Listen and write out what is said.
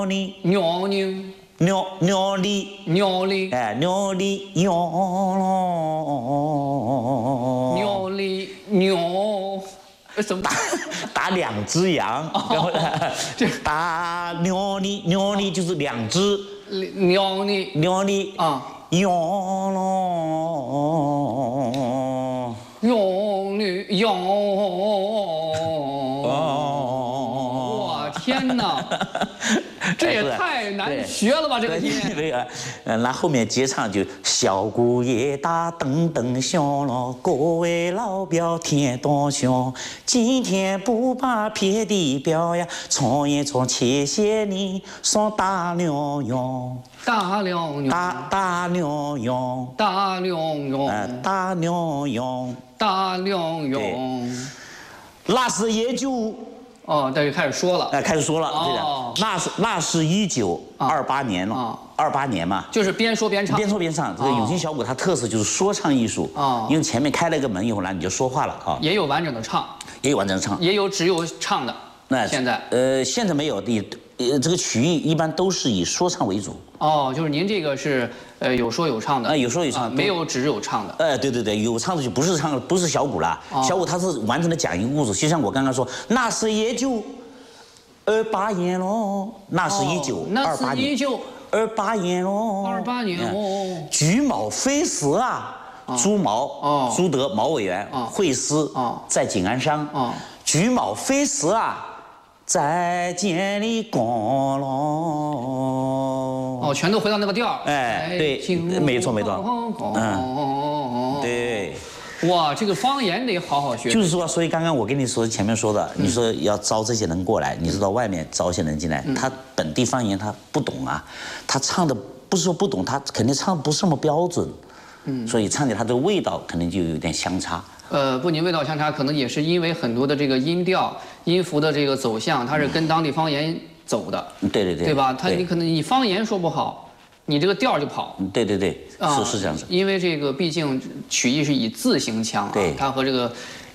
你鸟呢？ 鸟里鸟哩， 哎鸟里鸟咯， 鸟哩鸟，什么？ 打两只羊，然后这打鸟里就是两只鸟呢？ 鸟里啊， 羊咯。 鸟呢？鸟。哇，天哪！这也太难学了吧，这个音。 对啊，那后面接唱就小姑爷打噔噔响了，各位老表听多响，今天不把别的表呀，闯一闯，谢谢你双大牛羊， 大牛牛， 大牛羊， 大牛牛， 大牛羊， 大牛牛。 那是也就。 哦，这就开始说了。 开始说了， 哦， 那是1928年了，28年嘛， 就是边说边唱， 边说边唱。这个永庆小鼓它特色就是说唱艺术啊，因为前面开了一个门以后呢，你就说话了啊， 也有完整的唱， 也有完整的唱， 也有只有唱的。那现在现在没有的，这个曲艺一般都是以说唱为主。 哦，就是您这个是有说有唱的， 有说有唱， 没有只有唱的。 对，有唱的就不是唱，不是小鼓了，小鼓它是完整的讲一个故事，就像我刚刚说，那是也就28年咯，那是1928年，28年咯 ，28年哦， 菊毛飞时啊，朱毛，朱德毛委员会师在景安山，菊毛飞时啊。再见你光咯！ 哦，全都回到那个调。 对，没错。对。 哇，这个方言得好好学。 就是说，所以刚刚我跟你说前面说的，你说要招这些人过来，你知道外面招一些人进来，他本地方言他不懂啊，他唱的不是说不懂，他肯定唱不是那么标准，所以唱起来他的味道肯定就有点相差。 不仅味道相差，可能也是因为很多的这个音调、音符的这个走向，它是跟当地方言走的。对吧？你可能你方言说不好，你这个调就跑。 对，是这样子。 因为这个毕竟曲艺是以字形腔啊，它和这个